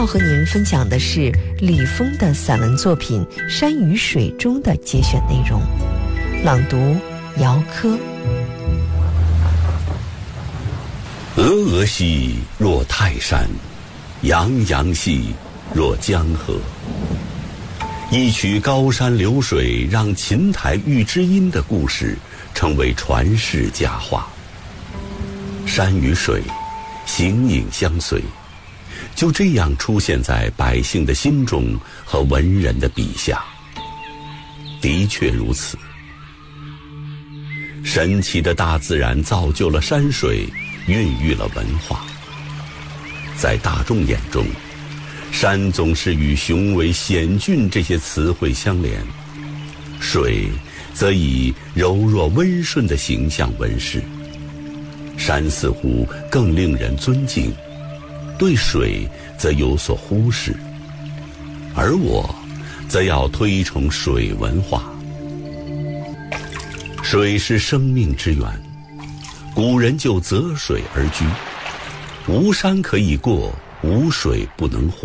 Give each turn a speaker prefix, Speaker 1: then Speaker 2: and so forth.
Speaker 1: 要和您分享的是李峰的散文作品《山与水中》的节选内容，朗读姚科。
Speaker 2: 峨峨兮若泰山，洋洋兮若江河。一曲高山流水让琴台遇知音的故事成为传世佳话。山与水形影相随，就这样出现在百姓的心中和文人的笔下。的确如此，神奇的大自然造就了山水，孕育了文化。在大众眼中，山总是与雄伟险峻这些词汇相连，水则以柔弱温顺的形象问世。山似乎更令人尊敬，对水则有所忽视，而我则要推崇水文化。水是生命之源，古人就择水而居，无山可以过，无水不能活。